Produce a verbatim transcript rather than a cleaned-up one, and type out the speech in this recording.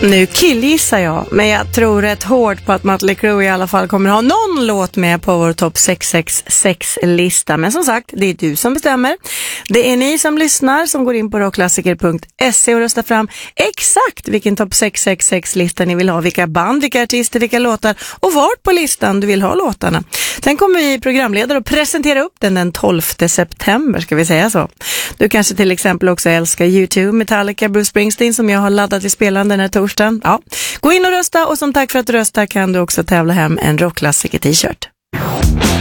Nu killgissar jag, men jag tror rätt hårt på att Mötley Crüe i alla fall kommer ha någon låt med på vår topp sex sex sex-lista. Men som sagt, det är du som bestämmer. Det är ni som lyssnar som går in på rockklassiker punkt se och röstar fram exakt vilken topp sex sex sex-lista ni vill ha, vilka band, vilka artister, vilka låtar och vart på listan du vill ha låtarna. Sen kommer vi programledare och presentera upp den den tolfte september, ska vi säga så. Du kanske till exempel också älskar YouTube, Metallica, Bruce Springsteen som jag har laddat i spelaren den här torsdagen. Ja. Gå in och rösta och som tack för att du röstar kan du också tävla hem en rockklassiker t-shirt.